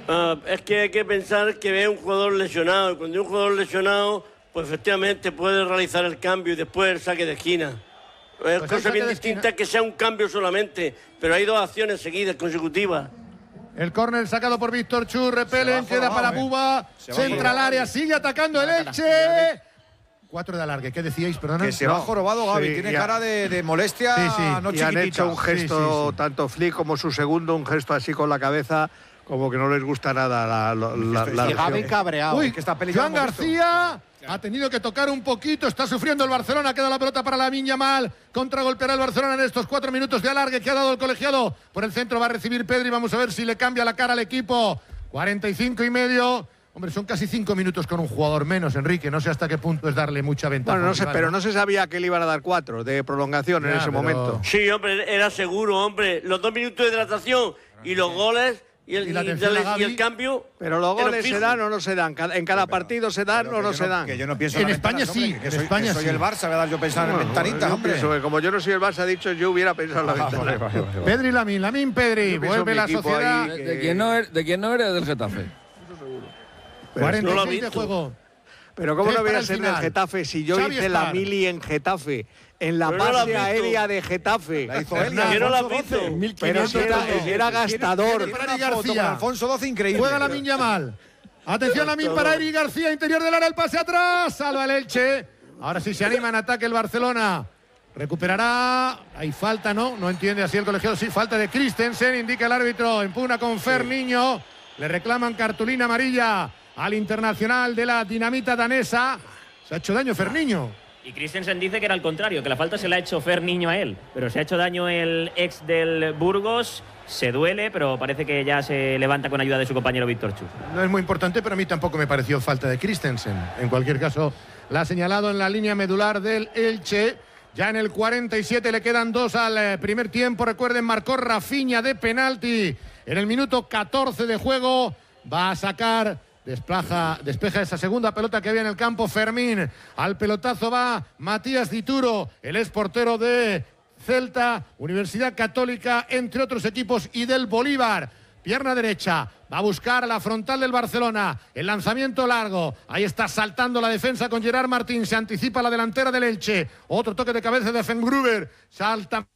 Es que hay que pensar que ve un jugador lesionado. Y cuando hay un jugador lesionado, pues efectivamente puede realizar el cambio y después el saque de esquina. Es Pues cosa bien distinta que sea un cambio solamente, pero hay dos acciones seguidas, consecutivas. El córner sacado por Víctor Chus, repelen, queda para Buba, centra al área, sigue atacando el Elche. 4 de alargue, ¿qué decíais, perdona? Que se va jorobado Gavi, tiene cara de molestia, no chiquitita. Y han hecho un gesto, tanto Flick como su segundo, un gesto así con la cabeza, como que no les gusta nada la y Gavi cabreado. Uy, que está Joan García ha tenido que tocar un poquito, está sufriendo el Barcelona, queda la pelota para Lamine Yamal, contragolpeará el Barcelona en estos 4 minutos de alargue que ha dado el colegiado. Por el centro va a recibir Pedri, vamos a ver si le cambia la cara al equipo. 45,5. Hombre, son casi 5 minutos con un jugador menos, Enrique. No sé hasta qué punto es darle mucha ventaja. Bueno, no sé, pero no se sabía que le iban a dar 4 de prolongación en ese momento. Sí, hombre, era seguro, hombre. Los 2 minutos de hidratación y los goles y el cambio. Pero los goles se dan o no se dan. En cada partido se dan o no se dan. Que yo no pienso en España sí. En España soy el Barça, ¿verdad? Yo pensaba en ventanitas, hombre. Como yo no soy el Barça, dicho, yo hubiera pensado en la ventana. Pedri Lamine Pedri. Vuelve la sociedad. ¿De quién no eres? Del Getafe. 46 de juego. Pero ¿cómo no voy a ser del Getafe si yo hice la mili en Getafe? En la base aérea de Getafe. La hizo él. ¿Quién no la ha visto? Pero era gastador. Para Eric García. Alfonso XII, increíble. Juega Lamine Yamal. Atención, Lamine para Eric García, interior del área, el pase atrás. Salva el Elche. Ahora sí se anima en ataque el Barcelona. Recuperará. Hay falta, ¿no? No entiende así el colegiado. Sí, falta de Christensen, indica el árbitro. Impugna con Ferniño. Le reclaman cartulina amarilla al internacional de la dinamita danesa. Se ha hecho daño Ferniño. Y Christensen dice que era al contrario, que la falta se la ha hecho Ferniño a él. Pero se ha hecho daño el ex del Burgos. Se duele, pero parece que ya se levanta con ayuda de su compañero Víctor Chus. No es muy importante, pero a mí tampoco me pareció falta de Christensen. En cualquier caso, la ha señalado en la línea medular del Elche. Ya en el 47 le quedan 2 al primer tiempo. Recuerden, marcó Rafinha de penalti en el minuto 14 de juego. Va a sacar, despeja esa segunda pelota que había en el campo Fermín. Al pelotazo va Matías Dituro, el exportero de Celta, Universidad Católica, entre otros equipos, y del Bolívar. Pierna derecha, va a buscar la frontal del Barcelona, el lanzamiento largo, ahí está saltando la defensa con Gerard Martín, se anticipa la delantera del Elche, otro toque de cabeza de Fengruber, salta.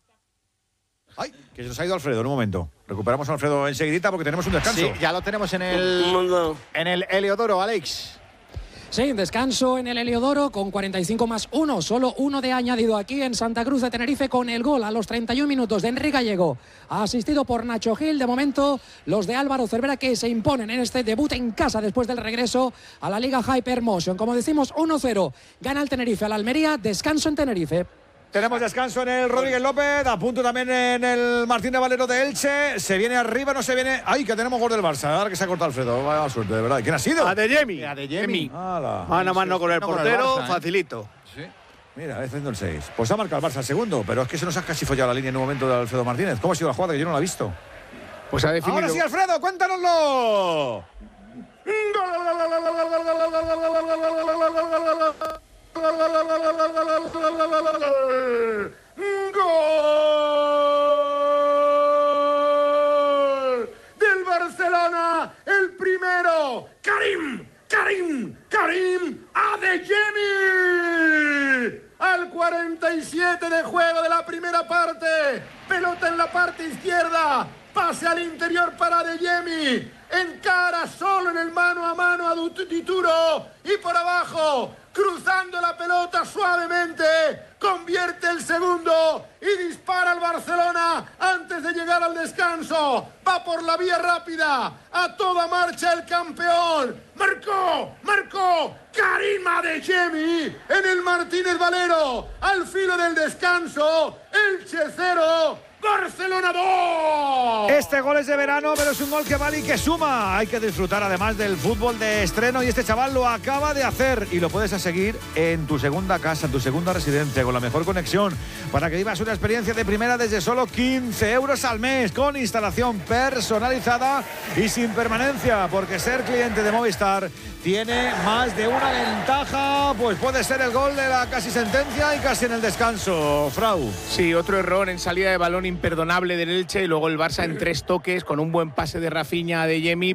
Ay, que se nos ha ido Alfredo en un momento. Recuperamos a Alfredo enseguidita porque tenemos un descanso. Sí, ya lo tenemos en el Heliodoro, Alex. Sí, descanso en el Heliodoro con 45+1, solo 1 de añadido aquí en Santa Cruz de Tenerife con el gol a los 31 minutos de Enrique Gallego, asistido por Nacho Gil. De momento, los de Álvaro Cervera que se imponen en este debut en casa después del regreso a la Liga Hypermotion. Como decimos, 1-0, gana el Tenerife al Almería, descanso en Tenerife. Tenemos descanso en el Rodríguez López, a punto también en el Martín de Valero de Elche. Se viene arriba, no se viene. ¡Ay, que tenemos gol del Barça! Ahora que se ha cortado Alfredo. Vaya suerte, de verdad. ¿Quién ha sido? Adeyemi. Mano a mano con el portero, facilito. Sí. Mira, haciendo el 6. Pues ha marcado el Barça el segundo, pero es que se nos ha casi follado la línea en un momento de Alfredo Martínez. ¿Cómo ha sido la jugada? Que yo no la he visto. Pues ha definido. Ahora sí, Alfredo, cuéntanoslo. ¡Gol del Barcelona! El primero, Karim Adeyemi. Al 47 de juego de la primera parte, pelota en la parte izquierda, pase al interior para Adeyemi, encara solo en el mano a mano a Dituro y por abajo, cruzando la pelota suavemente, convierte el segundo y dispara al Barcelona antes de llegar al descanso. Va por la vía rápida, a toda marcha el campeón. Marcó Karim Adeyemi en el Martínez Valero. Al filo del descanso, Elche 0, Barcelona 2. Este gol es de verano, pero es un gol que vale y que suma. Hay que disfrutar además del fútbol de estreno y este chaval lo acaba de hacer y lo puedes seguir en tu segunda casa, en tu segunda residencia, con la mejor conexión, para que vivas una experiencia de primera desde solo 15 euros al mes, con instalación personalizada y sin permanencia, porque ser cliente de Movistar tiene más de una ventaja. Pues puede ser el gol de la casi sentencia y casi en el descanso, Frau. Sí, otro error en salida de balón imperdonable del Elche y luego el Barça en 3 toques con un buen pase de Rafinha a Adeyemi.